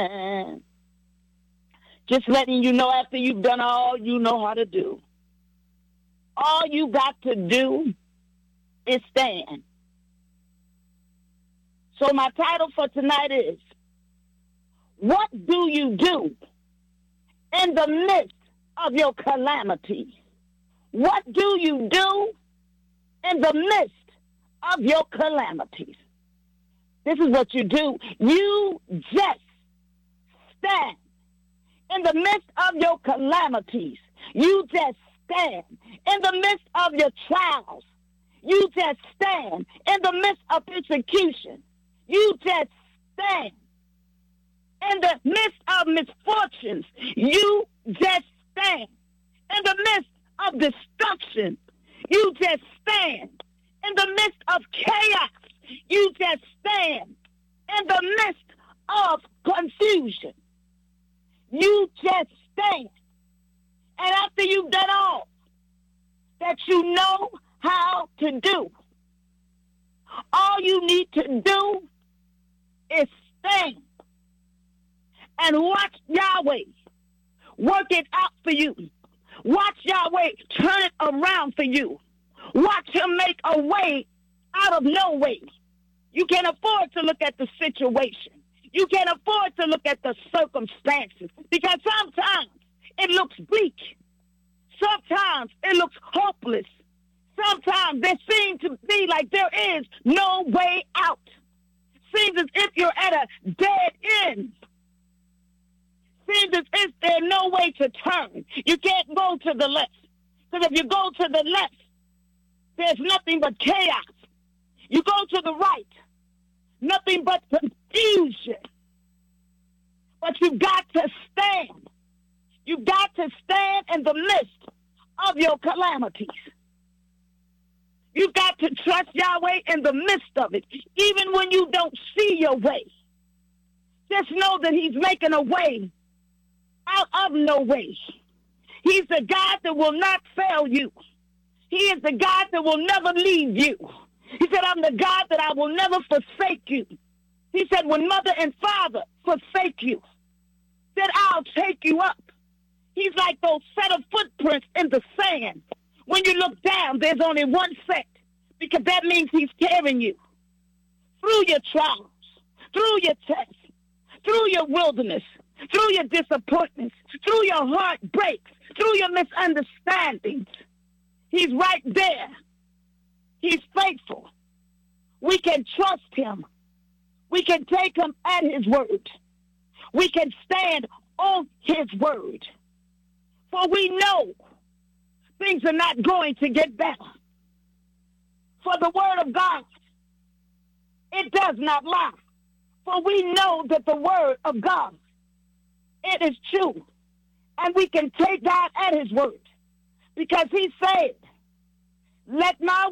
Just letting you know after you've done all you know how to do. All you got to do is stand. So my title for tonight is, what do you do in the midst of your calamity? What do you do in the midst of your calamities? This is what you do. You just stand. In the midst of your calamities, you just stand. In the midst of your trials, you just stand. In the midst of persecution, you just stand. In the midst of misfortunes, you just stand. In the midst of destruction, you just stand. In the midst of chaos, you just stand. In the midst of confusion, you just stand. And after you've done all that you know how to do, all you need to do is stand and watch Yahweh work it out for you. Watch Yahweh turn it around for you. Watch him make a way out of no way. You can't afford to look at the situation. You can't afford to look at the circumstances, because sometimes it looks bleak. Sometimes it looks hopeless. Sometimes there seems to be like there is no way out. Seems as if you're at a dead end. Seems as if there's no way to turn. You can't go to the left. Because if you go to the left, there's nothing but chaos. You go to the right, nothing but confusion. But you've got to stand. You've got to stand in the midst of your calamities. You've got to trust Yahweh in the midst of it, even when you don't see your way. Just know that he's making a way out of no way. He's the God that will not fail you. He is the God that will never leave you. He said, I'm the God that I will never forsake you. He said, when mother and father forsake you, that I'll take you up. He's like those set of footprints in the sand. When you look down, there's only one set, because that means he's carrying you through your trials, through your tests, through your wilderness, through your disappointments, through your heartbreaks, through your misunderstandings. He's right there. He's faithful. We can trust him. We can take him at his word. We can stand on his word. For we know things are not going to get better. For the word of God, it does not lie. For we know that the word of God, it is true. And we can take God at his word. Because he said, let my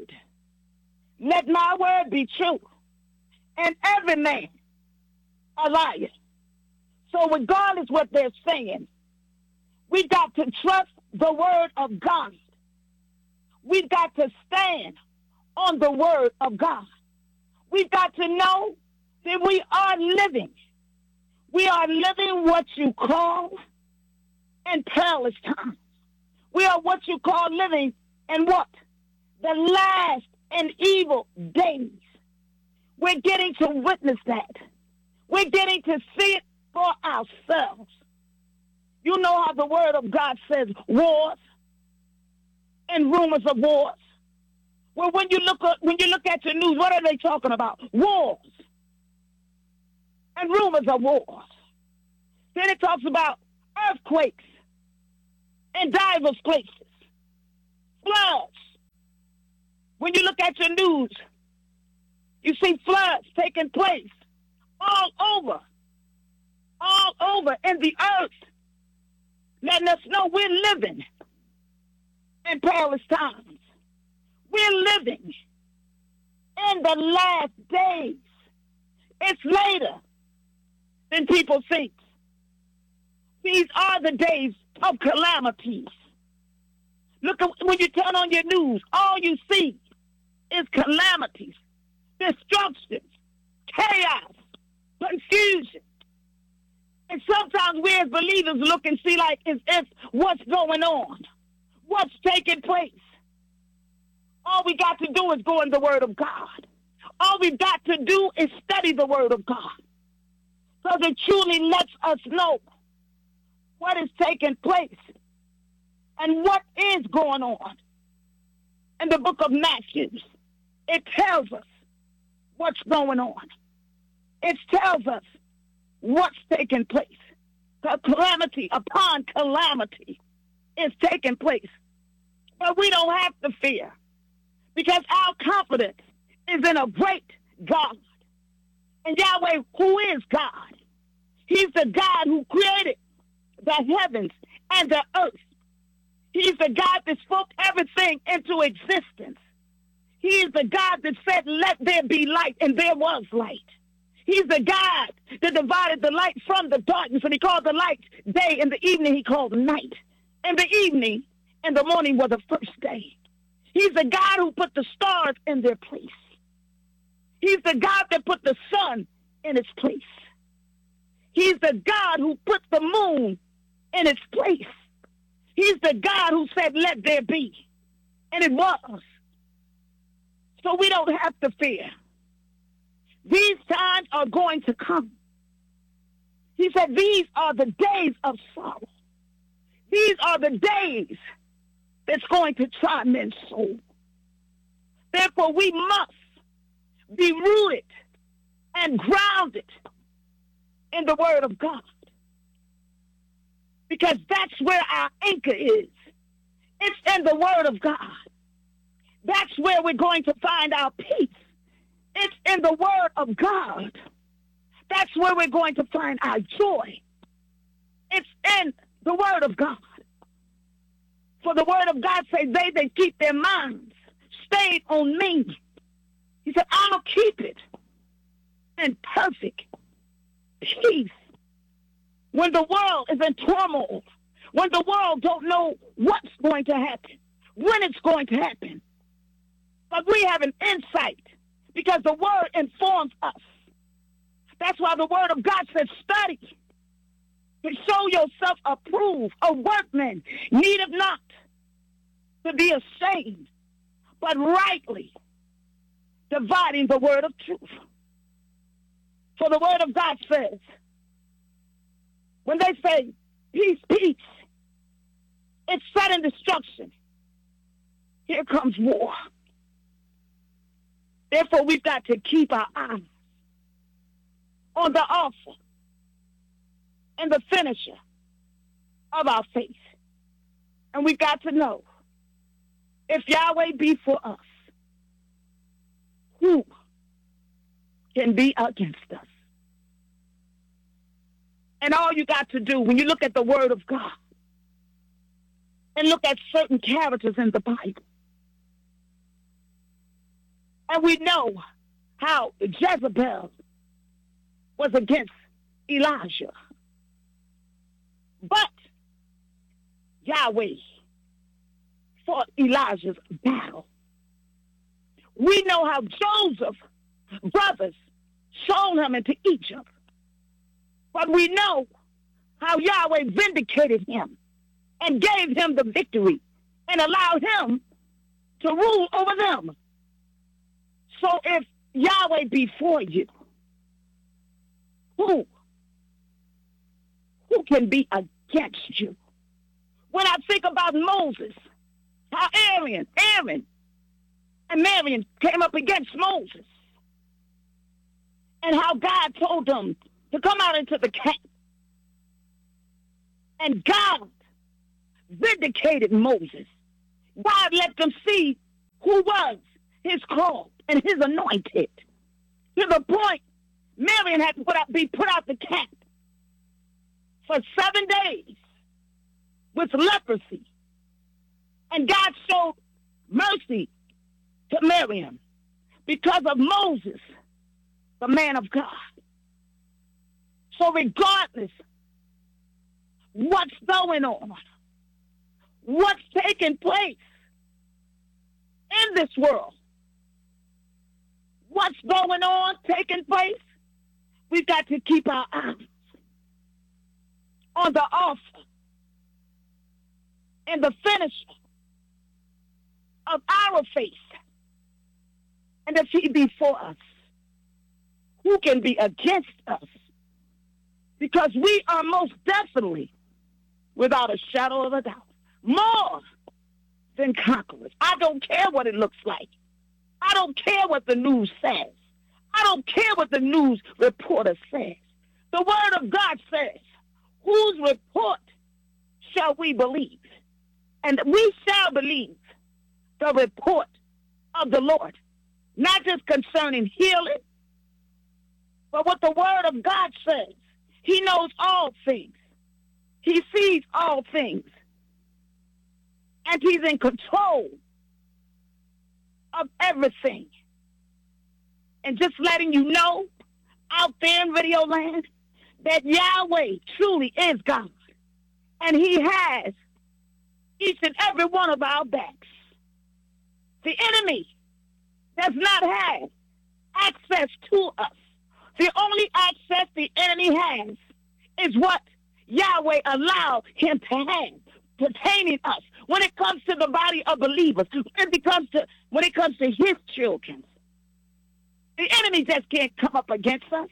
word be true, and every man a liar. So regardless what they're saying, we got to trust the word of God. We've got to stand on the word of God. We've got to know that we are living. We are living what you call in perilous times. We are what you call living in what? The last and evil days. We're getting to witness that. We're getting to see it for ourselves. You know how the word of God says wars and rumors of wars. Well, when you look at your news, what are they talking about? Wars and rumors of wars. Then it talks about earthquakes in diverse places, floods. When you look at your news, you see floods taking place all over in the earth, letting us know we're living in perilous times. We're living in the last days. It's later than people think. These are the days of calamities. Look, when you turn on your news, all you see is calamities, destruction, chaos, confusion. sometimes we as believers look and see like as if what's going on, what's taking place. All we got to do is go in the Word of God. All we've got to do is study the Word of God. Because it truly lets us know what is taking place and what is going on. In the book of Matthew, it tells us what's going on. It tells us what's taking place. The calamity upon calamity is taking place. But we don't have to fear because our confidence is in a great God. And Yahweh, who is God? He's the God who created the heavens and the earth. He's the God that spoke everything into existence. He is the God that said, let there be light, and there was light. He's the God that divided the light from the darkness, and he called the light day, and the evening he called night. And the evening and the morning were the first day. He's the God who put the stars in their place. He's the God that put the sun in its place. He's the God who put the moon in its place. He's the God who said, let there be. And it was. So we don't have to fear. These times are going to come. He said, these are the days of sorrow. These are the days that's going to try men's soul. Therefore, we must be rooted and grounded in the Word of God. Because that's where our anchor is. It's in the Word of God. That's where we're going to find our peace. It's in the Word of God. That's where we're going to find our joy. It's in the Word of God. For the Word of God says, they that keep their minds stayed on me. He said, I'll keep it in perfect peace. When the world is in turmoil, when the world don't know what's going to happen, when it's going to happen. But we have an insight because the Word informs us. That's why the Word of God says, study to show yourself approved, a workman needeth not to be ashamed, but rightly dividing the word of truth. For the Word of God says, when they say, peace, peace, it's sudden destruction. Here comes war. Therefore, we've got to keep our eyes on the author and the finisher of our faith. And we've got to know, if Yahweh be for us, who can be against us? And all you got to do when you look at the Word of God and look at certain characters in the Bible, and we know how Jezebel was against Elijah. But Yahweh fought Elijah's battle. We know how Joseph's brothers sold him into Egypt. But we know how Yahweh vindicated him and gave him the victory and allowed him to rule over them. So if Yahweh be for you, who can be against you? When I think about Moses, how Aaron and Miriam came up against Moses, and how God told them to come out into the camp. And God vindicated Moses. God let them see who was his called and his anointed. To the point, Miriam had to be put out the camp for 7 days with leprosy. And God showed mercy to Miriam because of Moses, the man of God. So regardless what's going on, what's taking place in this world, what's going on taking place, we've got to keep our eyes on the author and the finisher of our faith. And if he be for us, who can be against us? Because we are most definitely, without a shadow of a doubt, more than conquerors. I don't care what it looks like. I don't care what the news says. I don't care what the news reporter says. The word of God says, whose report shall we believe? And we shall believe the report of the Lord, not just concerning healing, but what the word of God says. He knows all things. He sees all things. And he's in control of everything. And just letting you know out there in Radio Land that Yahweh truly is God. And he has each and every one of our backs. The enemy does not have access to us. The only access the enemy has is what Yahweh allowed him to have pertaining us. When it comes to the body of believers, when it comes to his children, the enemy just can't come up against us.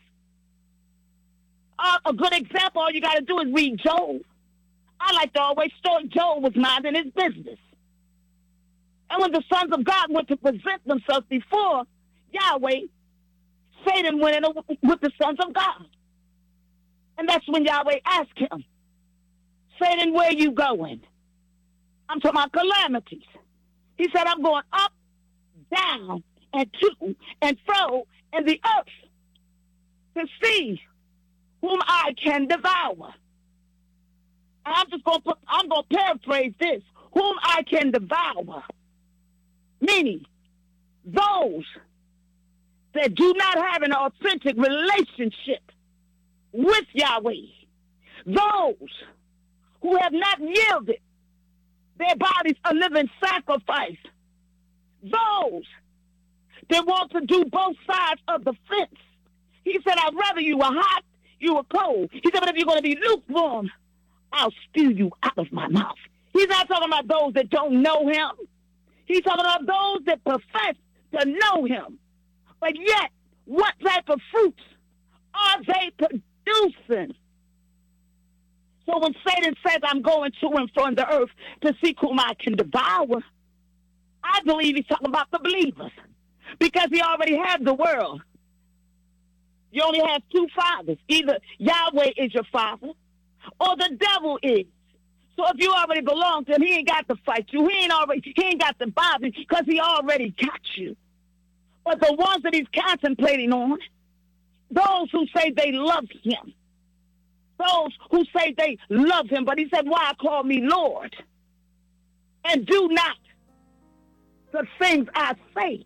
A good example, all you got to do is read Job. I like to always start Job was minding his business. And when the sons of God went to present themselves before Yahweh, Satan went in with the sons of God. And that's when Yahweh asked him, Satan, where are you going? I'm talking about calamities. He said, I'm going up, down, and to and fro in the earth to see whom I can devour. And I'm going to paraphrase this, whom I can devour. Meaning, those that do not have an authentic relationship with Yahweh, those who have not yielded their bodies a living sacrifice, those that want to do both sides of the fence. He said, I'd rather you were hot, you were cold. He said, but if you're going to be lukewarm, I'll spew you out of my mouth. He's not talking about those that don't know him. He's talking about those that profess to know him. But yet, what type of fruits are they producing? So when Satan says, I'm going to and from the earth to seek whom I can devour, I believe he's talking about the believers. Because he already had the world. You only have two fathers. Either Yahweh is your father or the devil is. So if you already belong to him, he ain't got to fight you. He ain't got to bother you because he already got you. But the ones that he's contemplating on, those who say they love him, those who say they love him, but he said, why call me Lord? And do not the things I say.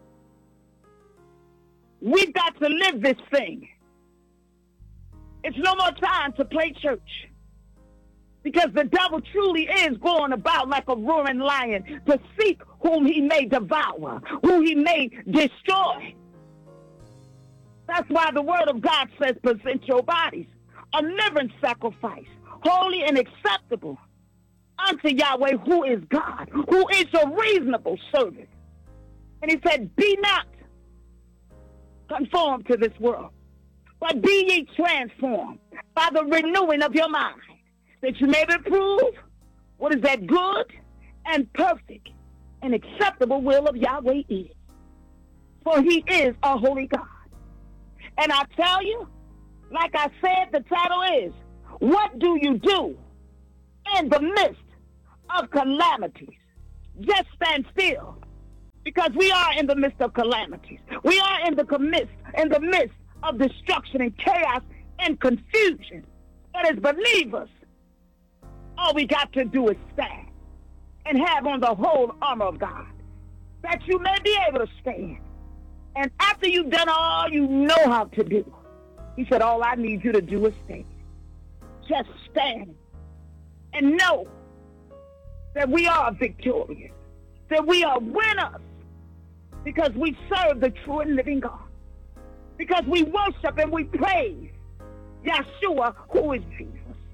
We've got to live this thing. It's no more time to play church. Because the devil truly is going about like a roaring lion to seek whom he may devour, whom he may destroy. That's why the word of God says, present your bodies a living sacrifice, holy and acceptable unto Yahweh, who is God, who is your reasonable servant. And he said, be not conformed to this world, but be ye transformed by the renewing of your mind, that you may prove what is that good and perfect and acceptable will of Yahweh is. For he is a holy God. And I tell you, like I said, the title is, what do you do in the midst of calamities? Just stand still, because we are in the midst of calamities. We are in the midst of destruction and chaos and confusion. But as believers, all we got to do is stand and have on the whole armor of God, that you may be able to stand. And after you've done all you know how to do, he said, all I need you to do is stand. Just stand and know that we are victorious, that we are winners, because we serve the true and living God, because we worship and we praise Yeshua, who is Jesus.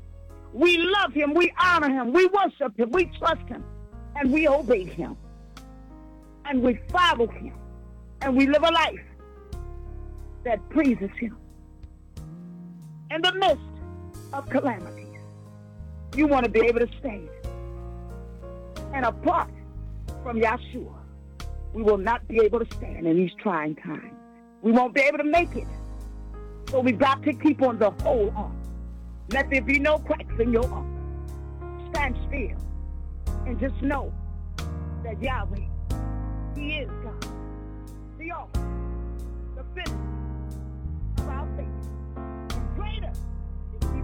We love him, we honor him, we worship him, we trust him, and we obey him. And we follow him. And we live a life that pleases him. In the midst of calamities, you want to be able to stand. And apart from Yahshua, we will not be able to stand in these trying times. We won't be able to make it. So we've got to keep on the whole arm. Let there be no cracks in your arm. Stand still and just know that Yahweh, he is God. The author, the finisher